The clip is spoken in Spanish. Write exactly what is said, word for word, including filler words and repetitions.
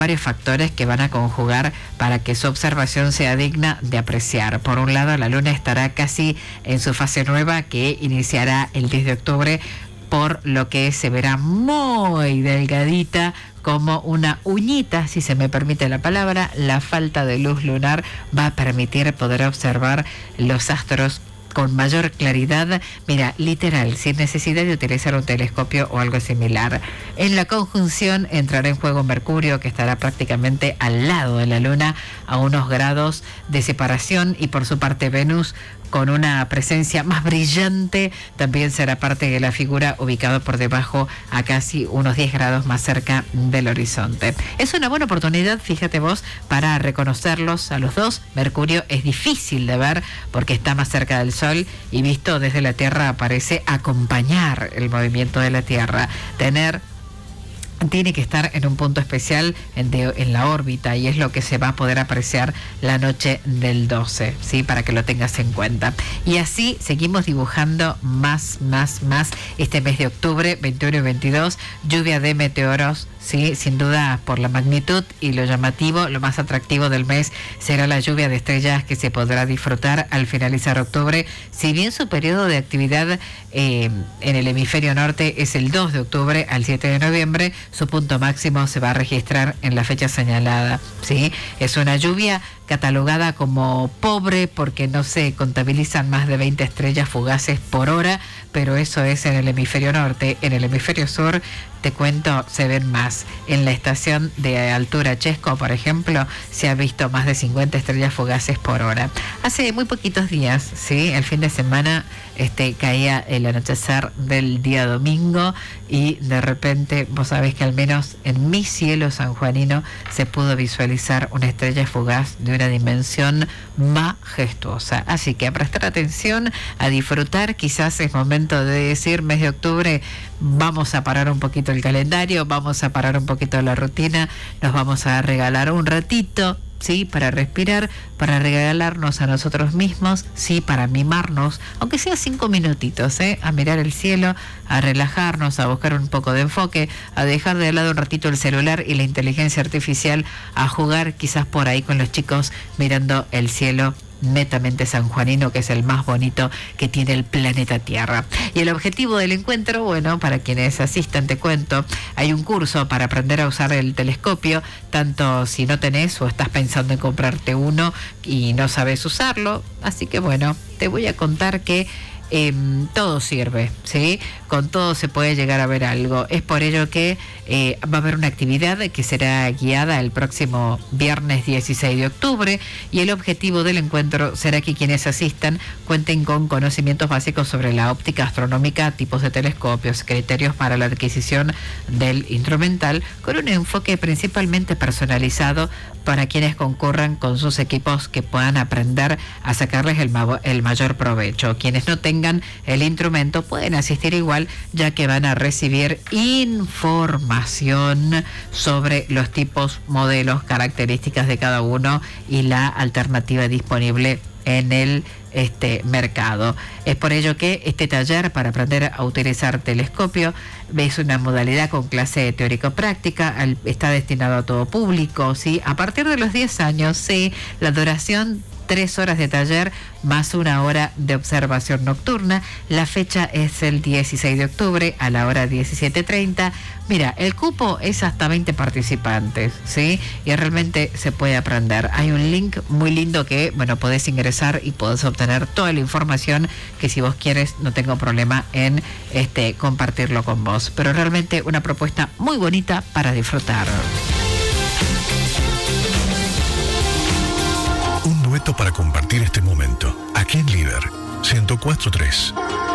varios factores que van a conjugar para que su observación sea digna de apreciar. Por un lado, la luna estará casi en su fase nueva, que iniciará el diez de octubre, por lo que se verá muy delgadita, como una uñita, si se me permite la palabra. La falta de luz lunar va a permitir poder observar los astros con mayor claridad, mira, literal, sin necesidad de utilizar un telescopio o algo similar. En la conjunción entrará en juego Mercurio, que estará prácticamente al lado de la Luna, a unos grados de separación, y por su parte Venus, con una presencia más brillante, también será parte de la figura, ubicado por debajo a casi unos diez grados más cerca del horizonte. Es una buena oportunidad, fíjate vos, para reconocerlos a los dos. Mercurio es difícil de ver porque está más cerca del Sol, y visto desde la Tierra parece acompañar el movimiento de la Tierra. Tener Tiene que estar en un punto especial en, de, en la órbita, y es lo que se va a poder apreciar la noche del doce, ¿sí? Para que lo tengas en cuenta. Y así seguimos dibujando más, más, más este mes de octubre, veintiuno y veintidós, lluvia de meteoros, ¿sí? Sin duda, por la magnitud y lo llamativo, lo más atractivo del mes será la lluvia de estrellas que se podrá disfrutar al finalizar octubre. Si bien su periodo de actividad eh, en el hemisferio norte es el dos de octubre al siete de noviembre, su punto máximo se va a registrar en la fecha señalada, ¿sí? Es una lluvia catalogada como pobre porque no se contabilizan más de veinte estrellas fugaces por hora, pero eso es en el hemisferio norte. En el hemisferio sur, te cuento, se ven más. En la estación de altura Chesco, por ejemplo, se ha visto más de cincuenta estrellas fugaces por hora. Hace muy poquitos días, ¿sí? El fin de semana este, caía el anochecer del día domingo, y de repente, vos sabés que al menos en mi cielo sanjuanino se pudo visualizar una estrella fugaz de una dimensión majestuosa. Así que a prestar atención, a disfrutar. Quizás es momento de decir, mes de octubre, vamos a parar un poquito el calendario, vamos a parar un poquito la rutina, nos vamos a regalar un ratito, ¿sí? Para respirar, para regalarnos a nosotros mismos, sí, para mimarnos, aunque sea cinco minutitos, ¿eh? A mirar el cielo, a relajarnos, a buscar un poco de enfoque, a dejar de lado un ratito el celular y la inteligencia artificial, a jugar quizás por ahí con los chicos mirando el cielo netamente sanjuanino, que es el más bonito que tiene el planeta Tierra. Y el objetivo del encuentro, bueno, para quienes asistan, te cuento, hay un curso para aprender a usar el telescopio, tanto si no tenés o estás pensando en comprarte uno y no sabes usarlo. Así que bueno, te voy a contar que Eh, todo sirve, ¿sí? Con todo se puede llegar a ver algo. Es por ello que eh, va a haber una actividad que será guiada el próximo viernes dieciséis de octubre, y el objetivo del encuentro será que quienes asistan cuenten con conocimientos básicos sobre la óptica astronómica, tipos de telescopios, criterios para la adquisición del instrumental, con un enfoque principalmente personalizado para quienes concurran con sus equipos, que puedan aprender a sacarles el, ma- el mayor provecho. Quienes no tengan el instrumento pueden asistir igual, ya que van a recibir información sobre los tipos, modelos, características de cada uno y la alternativa disponible en el este mercado. Es por ello que este taller para aprender a utilizar telescopio es una modalidad con clase teórico-práctica, está destinado a todo público, ¿sí? A partir de los diez años, sí, la duración tres horas de taller más una hora de observación nocturna. La fecha es el dieciséis de octubre a la hora diecisiete treinta. Mira, el cupo es hasta veinte participantes, ¿sí? Y realmente se puede aprender. Hay un link muy lindo que, bueno, podés ingresar y podés obtener toda la información, que si vos quieres no tengo problema en este compartirlo con vos. Pero realmente una propuesta muy bonita para disfrutar. Un dueto para compartir este momento. Aquí en Líder ciento cuatro punto tres.